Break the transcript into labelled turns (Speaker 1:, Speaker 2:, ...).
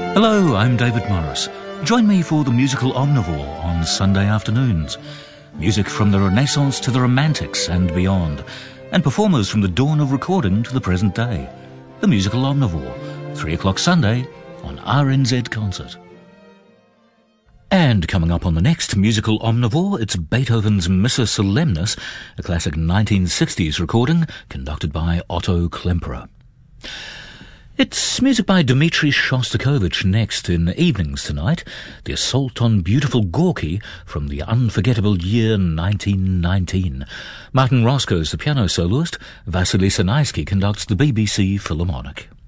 Speaker 1: Hello, I'm David Morris. Join me for the musical Omnivore on Sunday afternoons. Music from the Renaissance to the Romantics and beyond, and performers from the dawn of recording to the present day. The musical Omnivore, 3 o'clock Sunday on RNZ Concert. And coming up on the next musical Omnivore, it's Beethoven's Missa Solemnis, a classic 1960s recording conducted by Otto Klemperer. It's music by Dmitri Shostakovich next in Evenings tonight, The Assault on Beautiful Gorky from the unforgettable year 1919. Martin Roscoe's the piano soloist, Vasily Sanaisky conducts the BBC Philharmonic.